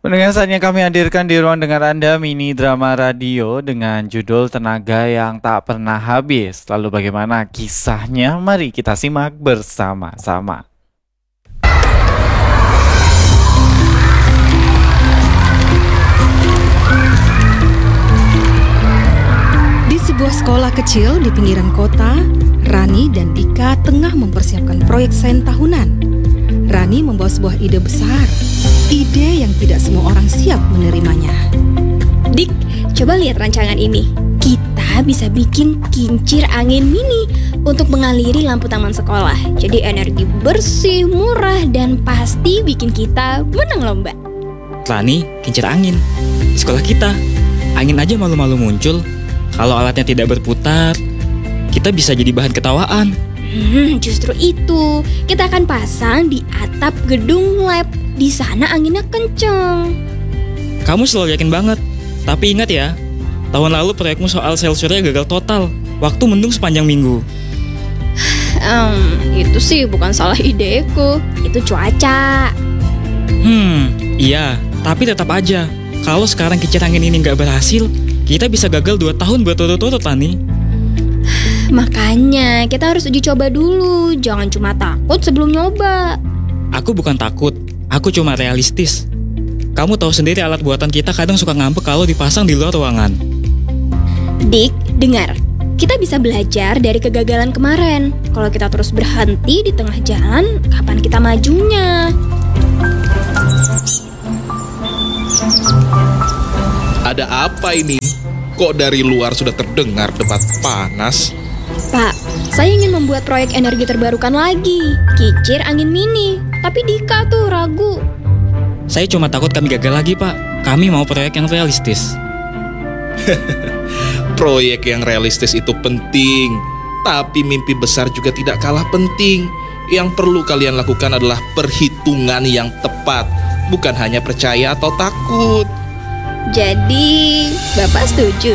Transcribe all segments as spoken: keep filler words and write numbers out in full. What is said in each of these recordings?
Pendengar, saatnya kami hadirkan di ruang dengar Anda mini drama radio dengan judul Tenaga yang Tak Pernah Habis. Lalu bagaimana kisahnya? Mari kita simak bersama-sama. Di sebuah sekolah kecil di pinggiran kota, Rani dan Dika tengah mempersiapkan proyek sains tahunan. Rani membawa sebuah ide besar, ide yang tidak semua orang siap menerimanya. Dik, coba lihat rancangan ini. Kita bisa bikin kincir angin mini untuk mengaliri lampu taman sekolah. Jadi energi bersih, murah, dan pasti bikin kita menang lomba. Rani, kincir angin. Di sekolah kita, angin aja malu-malu muncul. Kalau alatnya tidak berputar, kita bisa jadi bahan ketawaan. Hmm, justru itu. Kita akan pasang di atap gedung lab. Di sana anginnya kenceng. Kamu selalu yakin banget. Tapi ingat ya, tahun lalu proyekmu soal sel surya gagal total. Waktu mendung sepanjang minggu. um, Itu sih bukan salah ideku. Itu cuaca. Hmm, iya. Tapi tetap aja, kalau sekarang kincir angin ini nggak berhasil, kita bisa gagal dua tahun berturut-turut, Lani. Makanya kita harus uji coba dulu. Jangan cuma takut sebelum nyoba. Aku bukan takut, aku cuma realistis. Kamu tahu sendiri alat buatan kita kadang suka ngambek kalau dipasang di luar ruangan. Dik, dengar. Kita bisa belajar dari kegagalan kemarin. Kalau kita terus berhenti di tengah jalan, kapan kita majunya? Ada apa ini? Kok dari luar sudah terdengar debat panas? Pak, saya ingin membuat proyek energi terbarukan lagi, kincir angin mini. Tapi Dika tuh ragu. Saya cuma takut kami gagal lagi, Pak. Kami mau proyek yang realistis. Proyek yang realistis itu penting, tapi mimpi besar juga tidak kalah penting. Yang perlu kalian lakukan adalah perhitungan yang tepat, bukan hanya percaya atau takut. Jadi, Bapak setuju?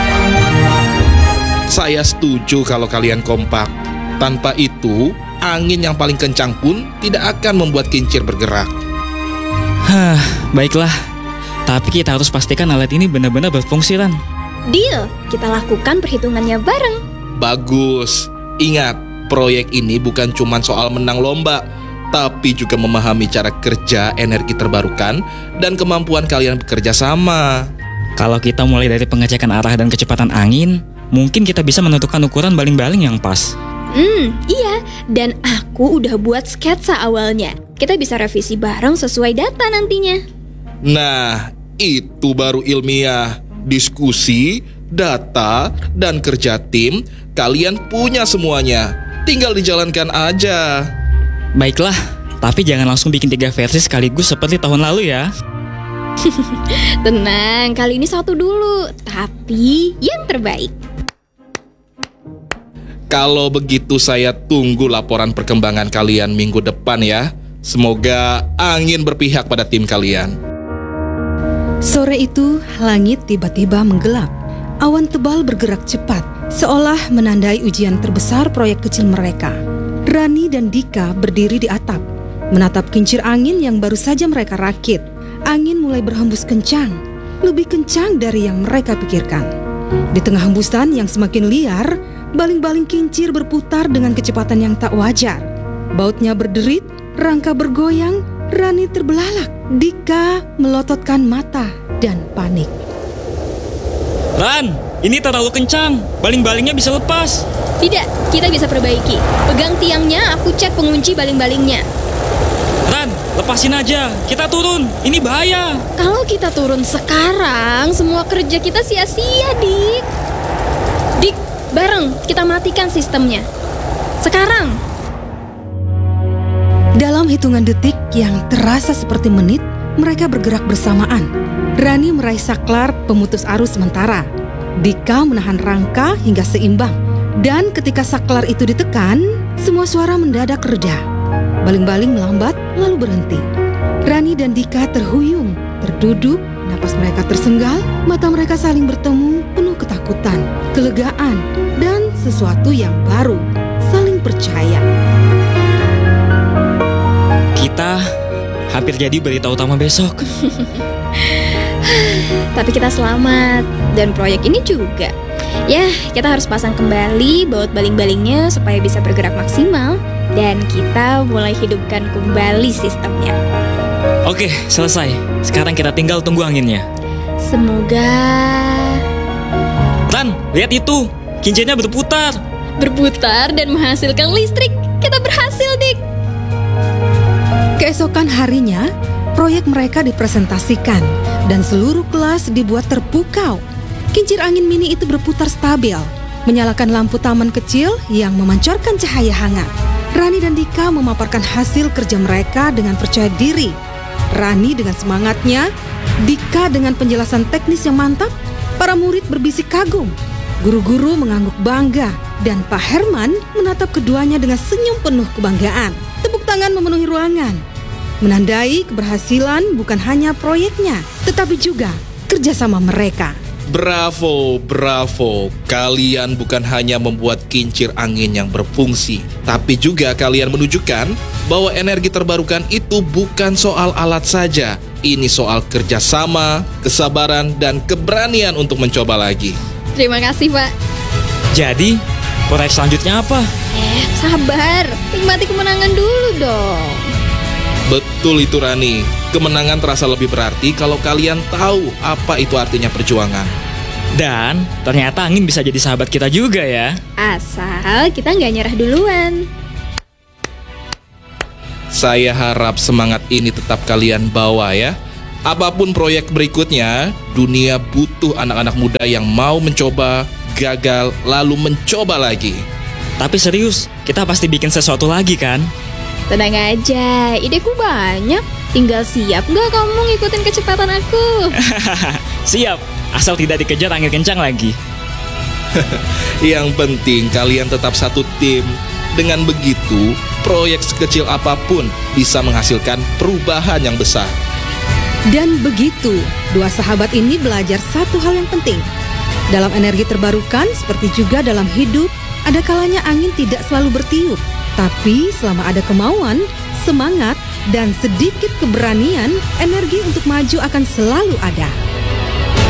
Saya setuju kalau kalian kompak. Tanpa itu, angin yang paling kencang pun tidak akan membuat kincir bergerak. Hah, baiklah. Tapi kita harus pastikan alat ini benar-benar berfungsi, Ran. Deal, kita lakukan perhitungannya bareng. Bagus. Ingat, proyek ini bukan cuma soal menang lomba, tapi juga memahami cara kerja energi terbarukan dan kemampuan kalian bekerja sama. Kalau kita mulai dari pengecekan arah dan kecepatan angin, mungkin kita bisa menentukan ukuran baling-baling yang pas. Hmm, iya. Dan aku udah buat sketsa awalnya. Kita bisa revisi bareng sesuai data nantinya. Nah, itu baru ilmiah. Diskusi, data, dan kerja tim, kalian punya semuanya. Tinggal dijalankan aja. Baiklah, tapi jangan langsung bikin tiga versi sekaligus seperti tahun lalu ya. Tenang, kali ini satu dulu, tapi yang terbaik. Kalau begitu saya tunggu laporan perkembangan kalian minggu depan ya. Semoga angin berpihak pada tim kalian. Sore itu, langit tiba-tiba menggelap. Awan tebal bergerak cepat, seolah menandai ujian terbesar proyek kecil mereka. Rani dan Dika berdiri di atap, menatap kincir angin yang baru saja mereka rakit. Angin mulai berhembus kencang, lebih kencang dari yang mereka pikirkan. Di tengah hembusan yang semakin liar, baling-baling kincir berputar dengan kecepatan yang tak wajar. Bautnya berderit, rangka bergoyang, Rani terbelalak. Dika melototkan mata dan panik. Ran, ini terlalu kencang. Baling-balingnya bisa lepas. Tidak, kita bisa perbaiki. Pegang tiangnya, aku cek pengunci baling-balingnya. Ran, lepasin aja. Kita turun. Ini bahaya. Kalau kita turun sekarang, semua kerja kita sia-sia, Dik. Dik, bareng kita matikan sistemnya. Sekarang. Dalam hitungan detik yang terasa seperti menit, mereka bergerak bersamaan. Rani meraih saklar pemutus arus sementara. Dika menahan rangka hingga seimbang. Dan ketika saklar itu ditekan, semua suara mendadak reda. Baling-baling melambat lalu berhenti. Rani dan Dika terhuyung, terduduk, napas mereka tersenggal, mata mereka saling bertemu penuh ketakutan, kelegaan, dan sesuatu yang baru, saling percaya. Kita hampir jadi berita utama besok. Tapi kita selamat, dan proyek ini juga. Ya, kita harus pasang kembali baut baling-balingnya supaya bisa bergerak maksimal. Dan kita mulai hidupkan kembali sistemnya. Oke, selesai. Sekarang kita tinggal tunggu anginnya. Semoga Ran, lihat itu. Kincinnya berputar. berputar dan menghasilkan listrik. Kita berhasil, Dik. Keesokan harinya, proyek mereka dipresentasikan dan seluruh kelas dibuat terpukau. Kincir angin mini itu berputar stabil, menyalakan lampu taman kecil yang memancarkan cahaya hangat. Rani dan Dika memaparkan hasil kerja mereka dengan percaya diri. Rani dengan semangatnya, Dika dengan penjelasan teknis yang mantap, para murid berbisik kagum. Guru-guru mengangguk bangga, dan Pak Herman menatap keduanya dengan senyum penuh kebanggaan. Tepuk tangan memenuhi ruangan, menandai keberhasilan bukan hanya proyeknya, tetapi juga kerjasama mereka. Bravo, bravo. Kalian bukan hanya membuat kincir angin yang berfungsi, tapi juga kalian menunjukkan bahwa energi terbarukan itu bukan soal alat saja. Ini soal kerjasama, kesabaran, dan keberanian untuk mencoba lagi. Terima kasih, Pak. Jadi, proyek selanjutnya apa? Eh, sabar. Nikmati kemenangan dulu dong. Betul itu Rani. Kemenangan terasa lebih berarti kalau kalian tahu apa itu artinya perjuangan. Dan ternyata angin bisa jadi sahabat kita juga ya. Asal kita nggak nyerah duluan. Saya harap semangat ini tetap kalian bawa ya. Apapun proyek berikutnya, dunia butuh anak-anak muda yang mau mencoba, gagal, lalu mencoba lagi. Tapi serius, kita pasti bikin sesuatu lagi kan? Tenang aja, ideku banyak. Tinggal siap nggak kamu ngikutin kecepatan aku? Siap, asal tidak dikejar angin kencang lagi. Yang penting kalian tetap satu tim. Dengan begitu, proyek sekecil apapun bisa menghasilkan perubahan yang besar. Dan begitu, dua sahabat ini belajar satu hal yang penting. Dalam energi terbarukan, seperti juga dalam hidup, ada kalanya angin tidak selalu bertiup. Tapi selama ada kemauan, semangat, dan sedikit keberanian, energi untuk maju akan selalu ada.